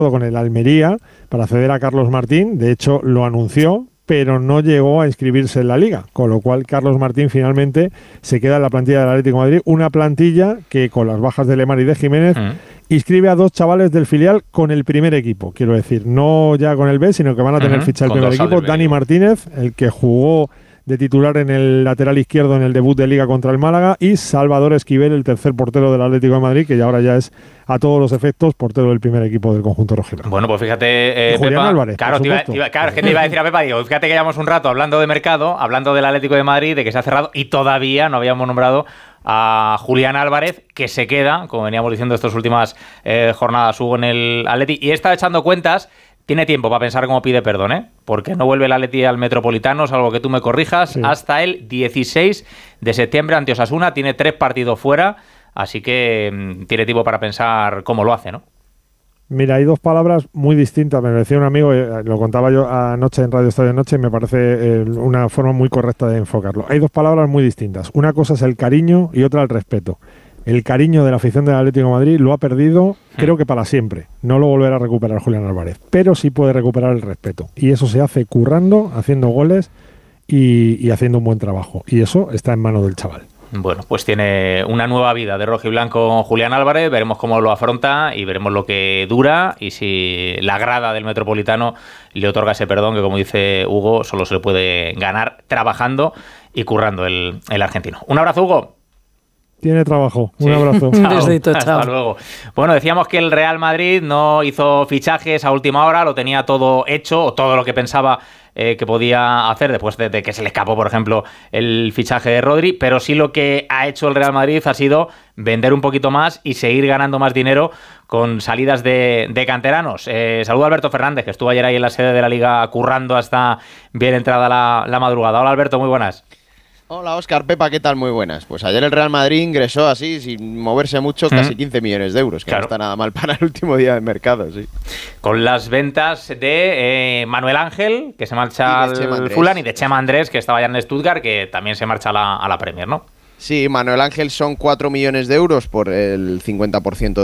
con el Almería para ceder a Carlos Martín, de hecho lo anunció, pero no llegó a inscribirse en la Liga, con lo cual Carlos Martín finalmente se queda en la plantilla del Atlético de Madrid, una plantilla que con las bajas de Lemar y de Jiménez inscribe a 2 chavales del filial con el primer equipo, quiero decir, no ya con el B, sino que van a tener ficha el primer equipo. Dani Martínez, el que jugó de titular en el lateral izquierdo en el debut de Liga contra el Málaga, y Salvador Esquivel, el tercer portero del Atlético de Madrid, que ya ahora ya es a todos los efectos portero del primer equipo del conjunto rojiblanco. Bueno, pues fíjate, Julián Pepa, Álvarez, claro, es que te iba a decir a Pepa, digo, fíjate que llevamos un rato hablando de mercado, hablando del Atlético de Madrid, de que se ha cerrado, y todavía no habíamos nombrado a Julián Álvarez, que se queda, como veníamos diciendo estas últimas jornadas, Hugo, en el Atleti, y está echando cuentas. Tiene tiempo para pensar cómo pide perdón, porque no vuelve el Atleti al Metropolitano, salvo que tú me corrijas, hasta el 16 de septiembre ante Osasuna. Tiene 3 partidos fuera, así que tiene tiempo para pensar cómo lo hace, ¿no? Mira, hay 2 palabras muy distintas. Me decía un amigo, lo contaba yo anoche en Radio Estadio Noche, y me parece una forma muy correcta de enfocarlo. Hay 2 palabras muy distintas. Una cosa es el cariño y otra el respeto. El cariño de la afición del Atlético de Madrid lo ha perdido, creo que para siempre. No lo volverá a recuperar Julián Álvarez, pero sí puede recuperar el respeto. Y eso se hace currando, haciendo goles y haciendo un buen trabajo. Y eso está en manos del chaval. Bueno, pues tiene una nueva vida de rojo y blanco Julián Álvarez. Veremos cómo lo afronta y veremos lo que dura y si la grada del Metropolitano le otorga ese perdón que, como dice Hugo, solo se le puede ganar trabajando y currando el argentino. Un abrazo, Hugo. Tiene trabajo. Un abrazo. Hasta luego. Bueno, decíamos que el Real Madrid no hizo fichajes a última hora, lo tenía todo hecho, o todo lo que pensaba que podía hacer después de que se le escapó, por ejemplo, el fichaje de Rodri, pero sí lo que ha hecho el Real Madrid ha sido vender un poquito más y seguir ganando más dinero con salidas de canteranos. Saludo a Alberto Fernández, que estuvo ayer ahí en la sede de la Liga currando hasta bien entrada la madrugada. Hola, Alberto, muy buenas. Hola, Óscar, Pepa, ¿qué tal? Muy buenas. Pues ayer el Real Madrid ingresó así, sin moverse mucho, casi 15 millones de euros, que no está nada mal para el último día de mercado, sí. Con las ventas de Manuel Ángel, que se marcha al Fulham, y de Chema Andrés, que estaba ya en Stuttgart, que también se marcha a la Premier, ¿no? Sí, Manuel Ángel son 4 millones de euros por el 50%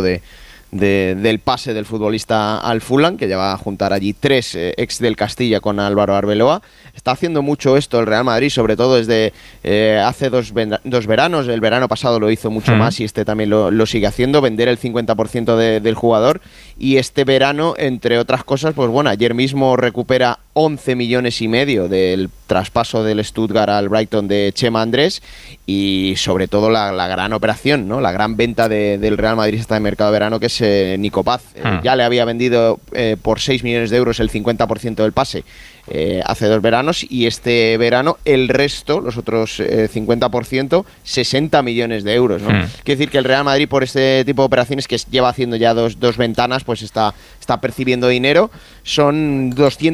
del pase del futbolista al Fulham, que ya va a juntar allí 3 ex del Castilla con Álvaro Arbeloa. Está haciendo mucho esto el Real Madrid, sobre todo desde hace dos veranos. El verano pasado lo hizo mucho más y este también lo sigue haciendo, vender el 50% del jugador. Y este verano, entre otras cosas, pues bueno, ayer mismo recupera 11 millones y medio del traspaso del Stuttgart al Brighton de Chema Andrés, y sobre todo la gran operación, ¿no? La gran venta del Real Madrid esta de mercado de verano, que es Nico Paz. Ya le había vendido por 6 millones de euros el 50% del pase hace 2 veranos, y este verano el resto, los otros 50%, 60 millones de euros, ¿no? Quiere decir que el Real Madrid, por este tipo de operaciones que lleva haciendo ya dos ventanas, pues está percibiendo dinero. Son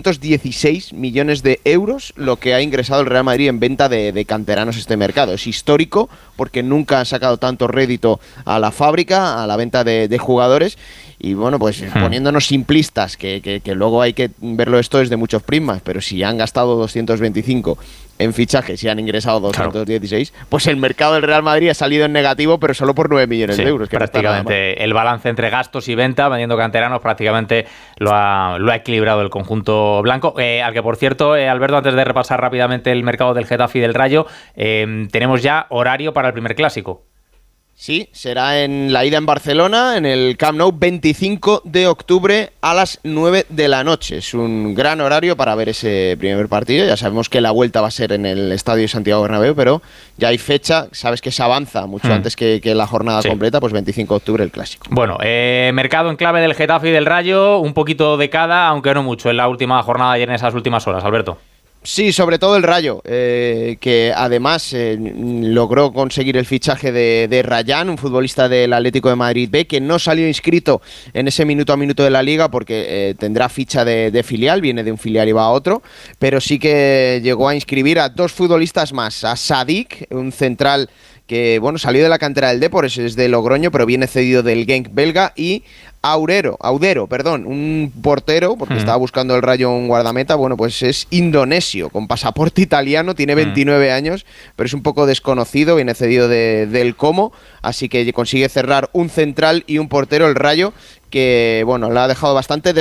216 millones de euros lo que ha ingresado el Real Madrid en venta de canteranos este mercado. Es histórico porque nunca han sacado tanto rédito a la fábrica, a la venta de jugadores. Y bueno, pues poniéndonos simplistas, que luego hay que verlo esto desde muchos prismas, pero si han gastado 225 en fichajes y han ingresado 216, pues el mercado del Real Madrid ha salido en negativo, pero solo por 9 millones de euros. Que prácticamente no el balance entre gastos y venta, vendiendo canteranos, prácticamente lo ha equilibrado el conjunto blanco. Al que, por cierto, Alberto, antes de repasar rápidamente el mercado del Getafe y del Rayo, tenemos ya horario para el primer clásico. Sí, será en la ida en Barcelona, en el Camp Nou, 25 de octubre a las 9 de la noche. Es un gran horario para ver ese primer partido. Ya sabemos que la vuelta va a ser en el Estadio Santiago Bernabéu, pero ya hay fecha. Sabes que se avanza mucho antes que la jornada completa, pues 25 de octubre el clásico. Bueno, mercado en clave del Getafe y del Rayo, un poquito de cada, aunque no mucho, en la última jornada y en esas últimas horas, Alberto. Sí, sobre todo el Rayo, que además logró conseguir el fichaje de Rayán, un futbolista del Atlético de Madrid B, que no salió inscrito en ese minuto a minuto de la Liga porque tendrá ficha de filial, viene de un filial y va a otro, pero sí que llegó a inscribir a 2 futbolistas más, a Sadik, un central que bueno, salió de la cantera del Depor, es de Logroño, pero viene cedido del Genk belga, y Audero, un portero, porque estaba buscando el Rayo un guardameta, bueno, pues es indonesio, con pasaporte italiano, tiene 29 años, pero es un poco desconocido, viene cedido del Como, así que consigue cerrar un central y un portero el Rayo, que bueno, le ha dejado bastante